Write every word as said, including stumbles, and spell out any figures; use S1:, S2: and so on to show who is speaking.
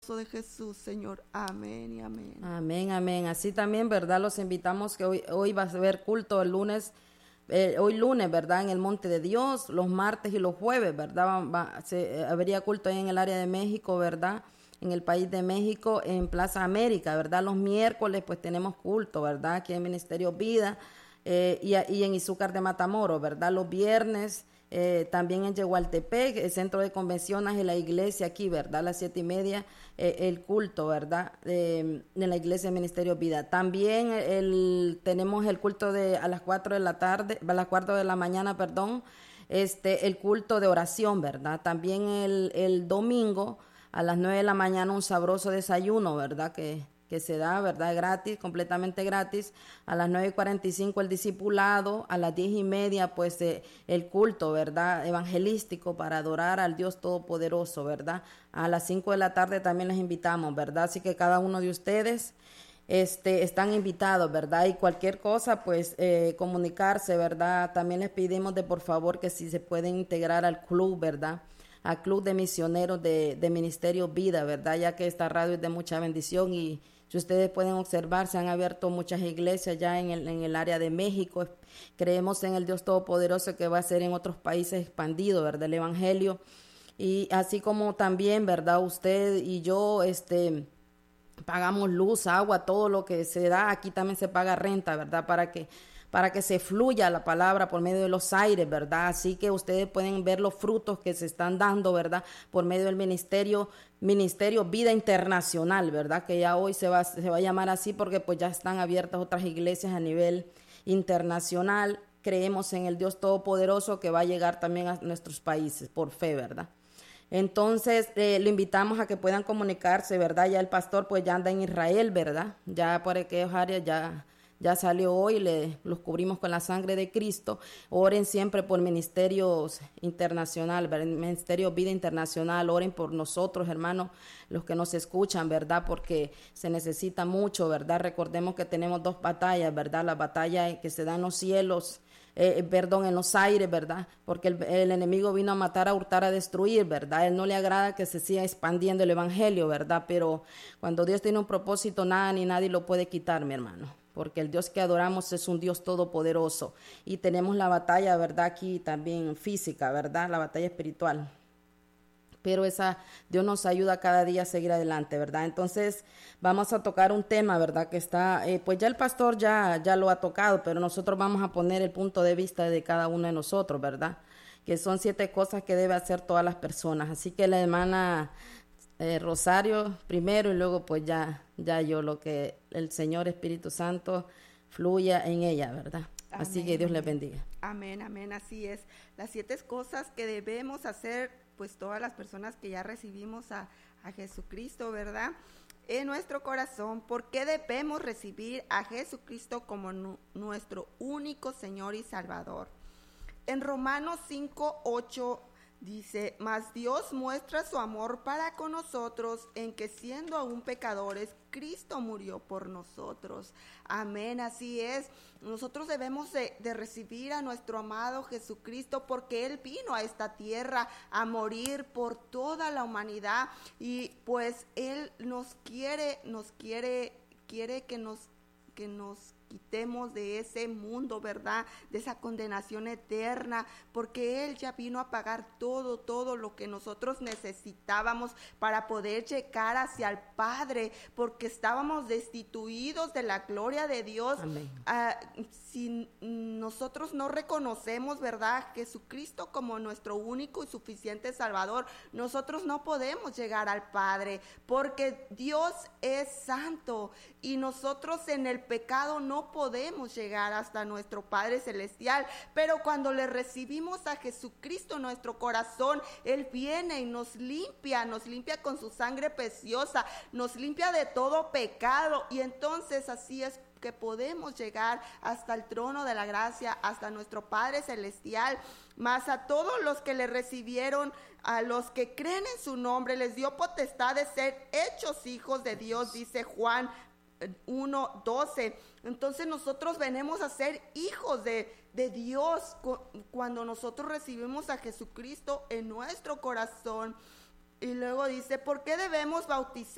S1: poderoso de Jesús, Señor. Amén y amén.
S2: Amén, amén. Así también, ¿verdad? Los invitamos que hoy, hoy va a haber culto el lunes, eh, hoy lunes, ¿verdad? En el Monte de Dios, los martes y los jueves, ¿verdad? Va, va, se, eh, habría culto ahí en el área de México, ¿verdad? En el país de México, en Plaza América, ¿verdad? Los miércoles, pues tenemos culto, ¿verdad? Aquí en Ministerio Vida eh, y, y en Izúcar de Matamoros, ¿verdad? Los viernes. Eh, también en Yehualtepec, el centro de convenciones y la iglesia aquí, ¿verdad? A las siete y media, eh, el culto, ¿verdad? Eh, en la iglesia de Ministerio Vida. También el, tenemos el culto de a las cuatro de la tarde, a las cuatro de la mañana, perdón, este, el culto de oración, ¿verdad? También el, el domingo a las nueve de la mañana un sabroso desayuno, ¿verdad? Que que se da, ¿verdad? Gratis, completamente gratis. A las nueve y cuarenta y cinco el discipulado, a las diez y media, pues, eh, el culto, ¿verdad? Evangelístico para adorar al Dios Todopoderoso, ¿verdad? A las cinco de la tarde también les invitamos, ¿verdad? Así que cada uno de ustedes este, están invitados, ¿verdad? Y cualquier cosa, pues, eh, comunicarse, ¿verdad? También les pedimos de por favor que si se pueden integrar al club, ¿verdad? Al Club de Misioneros de, de Ministerio Vida, ¿verdad? Ya que esta radio es de mucha bendición y si ustedes pueden observar, se han abierto muchas iglesias ya en el, en el área de México. Creemos en el Dios Todopoderoso que va a ser en otros países expandido, ¿verdad? El Evangelio. Y así como también, ¿verdad? Usted y yo, este, pagamos luz, agua, todo lo que se da. Aquí también se paga renta, ¿verdad? Para que para que se fluya la palabra por medio de los aires, ¿verdad? Así que ustedes pueden ver los frutos que se están dando, ¿verdad? Por medio del ministerio, Ministerio Vida Internacional, ¿verdad? Que ya hoy se va, se va a llamar así porque pues ya están abiertas otras iglesias a nivel internacional. Creemos en el Dios Todopoderoso que va a llegar también a nuestros países por fe, ¿verdad? Entonces, eh, lo invitamos a que puedan comunicarse, ¿verdad? Ya el pastor pues ya anda en Israel, ¿verdad? Ya por aquellas áreas ya... Ya salió hoy, le, los cubrimos con la sangre de Cristo. Oren siempre por ministerios internacional, Ministerio Vida Internacional. Oren por nosotros, hermanos, los que nos escuchan, ¿verdad? Porque se necesita mucho, ¿verdad? Recordemos que tenemos dos batallas, ¿verdad? La batalla que se da en los cielos, eh, perdón, en los aires, ¿verdad? Porque el, el enemigo vino a matar, a hurtar, a destruir, ¿verdad? A él no le agrada que se siga expandiendo el evangelio, ¿verdad? Pero cuando Dios tiene un propósito, nada ni nadie lo puede quitar, mi hermano. Porque el Dios que adoramos es un Dios todopoderoso. Y tenemos la batalla, ¿verdad? Aquí también física, ¿verdad? La batalla espiritual. Pero esa, Dios nos ayuda cada día a seguir adelante, ¿verdad? Entonces, vamos a tocar un tema, ¿verdad? Que está, eh, pues ya el pastor ya, ya lo ha tocado, pero nosotros vamos a poner el punto de vista de cada uno de nosotros, ¿verdad? Que son siete cosas que deben hacer todas las personas. Así que la hermana... Eh, Rosario primero y luego pues ya, ya yo, lo que el Señor Espíritu Santo fluya en ella, ¿verdad? Amén. Así que Dios les bendiga.
S1: Amén, amén, así es. Las siete cosas que debemos hacer, pues todas las personas que ya recibimos a, a Jesucristo, ¿verdad? En nuestro corazón, ¿por qué debemos recibir a Jesucristo como nu- nuestro único Señor y Salvador? En Romanos cinco, ocho dice, mas Dios muestra su amor para con nosotros en que siendo aún pecadores, Cristo murió por nosotros. Amén, así es. Nosotros debemos de, de recibir a nuestro amado Jesucristo porque Él vino a esta tierra a morir por toda la humanidad y pues Él nos quiere, nos quiere, quiere que nos, que nos quitemos de ese mundo, ¿verdad? De esa condenación eterna, porque Él ya vino a pagar todo, todo lo que nosotros necesitábamos para poder llegar hacia el Padre, porque estábamos destituidos de la gloria de Dios.
S2: Amén.
S1: Uh, si nosotros no reconocemos, ¿verdad?, Jesucristo como nuestro único y suficiente Salvador, nosotros no podemos llegar al Padre, porque Dios es santo y nosotros en el pecado no podemos llegar hasta nuestro Padre Celestial, pero cuando le recibimos a Jesucristo en nuestro corazón, Él viene y nos limpia, nos limpia con su sangre preciosa, nos limpia de todo pecado y entonces así es que podemos llegar hasta el trono de la gracia, hasta nuestro Padre Celestial. Mas a todos los que le recibieron, a los que creen en su nombre, les dio potestad de ser hechos hijos de Dios, dice Juan uno doce. Entonces nosotros venimos a ser hijos de, de Dios cuando nosotros recibimos a Jesucristo en nuestro corazón. Y luego dice, ¿por qué debemos bautizar?